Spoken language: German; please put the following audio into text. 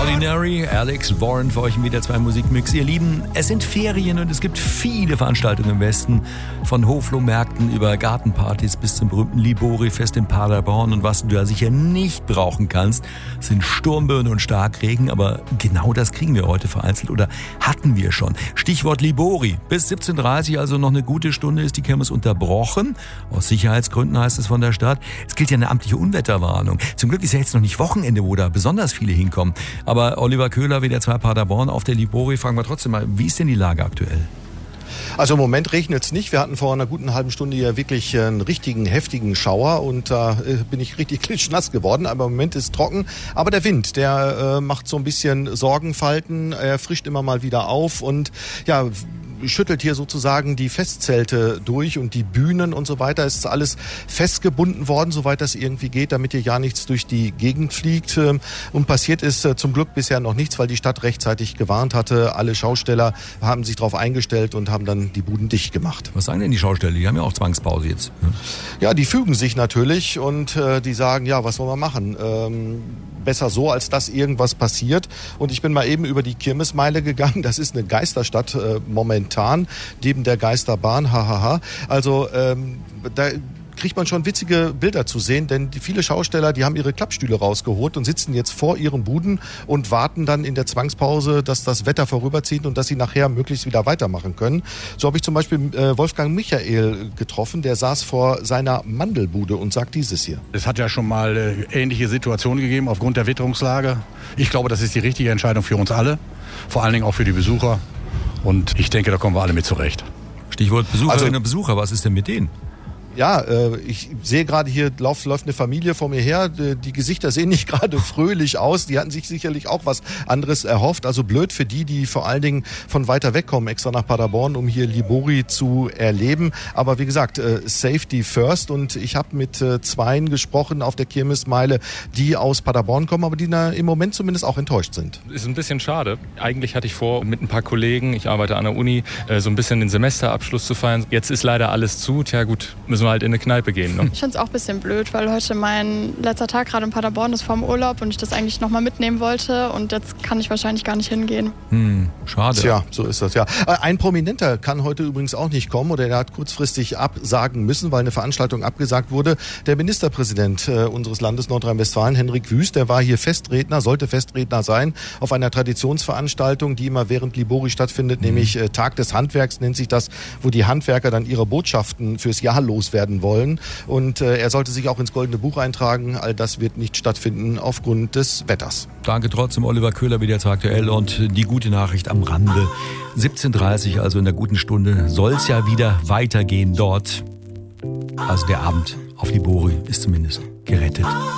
Ordinary, Alex Warren für euch im WDR 2 Musikmix. Ihr Lieben, es sind Ferien und es gibt viele Veranstaltungen im Westen. Von Hoflohmärkten über Gartenpartys bis zum berühmten Libori-Fest in Paderborn. Und was du da sicher nicht brauchen kannst, sind Sturmböen und Starkregen. Aber genau das kriegen wir heute vereinzelt oder hatten wir schon. Stichwort Libori. Bis 17:30 Uhr, also noch eine gute Stunde, ist die Kirmes unterbrochen. Aus Sicherheitsgründen heißt es von der Stadt. Es gilt ja eine amtliche Unwetterwarnung. Zum Glück ist ja jetzt noch nicht Wochenende, wo da besonders viele hinkommen. Aber Oliver Köhler, WDR 2 Paderborn auf der Libori, fragen wir trotzdem mal, wie ist denn die Lage aktuell? Also im Moment regnet es nicht. Wir hatten vor einer guten halben Stunde hier wirklich einen richtigen, heftigen Schauer und da bin ich richtig klitschnass geworden. Aber im Moment ist es trocken. Aber der Wind, der macht so ein bisschen Sorgenfalten. Er frischt immer mal wieder auf und ja, schüttelt hier sozusagen die Festzelte durch und die Bühnen und so weiter. Es ist alles festgebunden worden, soweit das irgendwie geht, damit hier ja nichts durch die Gegend fliegt. Und passiert ist zum Glück bisher noch nichts, weil die Stadt rechtzeitig gewarnt hatte. Alle Schausteller haben sich darauf eingestellt und haben dann die Buden dicht gemacht. Was sagen denn die Schausteller? Die haben ja auch Zwangspause jetzt. Ja, die fügen sich natürlich und die sagen, ja, was wollen wir machen? Besser so, als dass irgendwas passiert. Und ich bin mal eben über die Kirmesmeile gegangen. Das ist eine Geisterstadt momentan, neben der Geisterbahn, hahaha. Also da kriegt man schon witzige Bilder zu sehen, denn viele Schausteller, die haben ihre Klappstühle rausgeholt und sitzen jetzt vor ihren Buden und warten dann in der Zwangspause, dass das Wetter vorüberzieht und dass sie nachher möglichst wieder weitermachen können. So habe ich zum Beispiel Wolfgang Michael getroffen, der saß vor seiner Mandelbude und sagt dieses hier. Es hat ja schon mal ähnliche Situationen gegeben aufgrund der Witterungslage. Ich glaube, das ist die richtige Entscheidung für uns alle, vor allen Dingen auch für die Besucher. Und ich denke, da kommen wir alle mit zurecht. Stichwort Besucherinnen und Besucher, was ist denn mit denen? Ja, ich sehe gerade hier, läuft eine Familie vor mir her. Die Gesichter sehen nicht gerade fröhlich aus. Die hatten sich sicherlich auch was anderes erhofft. Also blöd für die vor allen Dingen von weiter weg kommen, extra nach Paderborn, um hier Libori zu erleben. Aber wie gesagt, Safety first. Und ich habe mit zweien gesprochen auf der Kirmesmeile, die aus Paderborn kommen, aber die im Moment zumindest auch enttäuscht sind. Ist ein bisschen schade. Eigentlich hatte ich vor, mit ein paar Kollegen, ich arbeite an der Uni, so ein bisschen den Semesterabschluss zu feiern. Jetzt ist leider alles zu. Tja gut, müssen wir halt in eine Kneipe gehen. Ne? Ich finde es auch ein bisschen blöd, weil heute mein letzter Tag gerade in Paderborn ist vorm Urlaub und ich das eigentlich nochmal mitnehmen wollte und jetzt kann ich wahrscheinlich gar nicht hingehen. Schade. Tja, so ist das, ja. Ein Prominenter kann heute übrigens auch nicht kommen oder er hat kurzfristig absagen müssen, weil eine Veranstaltung abgesagt wurde. Der Ministerpräsident unseres Landes Nordrhein-Westfalen, Henrik Wüst, der war hier Festredner, sollte Festredner sein, auf einer Traditionsveranstaltung, die immer während Libori stattfindet, nämlich Tag des Handwerks nennt sich das, wo die Handwerker dann ihre Botschaften fürs Jahr loswerden wollen. Und er sollte sich auch ins Goldene Buch eintragen. All das wird nicht stattfinden aufgrund des Wetters. Danke trotzdem, Oliver Köhler, WDR 2 aktuell. Und die gute Nachricht am Rande. 17:30 Uhr, also in der guten Stunde, soll es ja wieder weitergehen dort. Also der Abend auf Libori ist zumindest gerettet.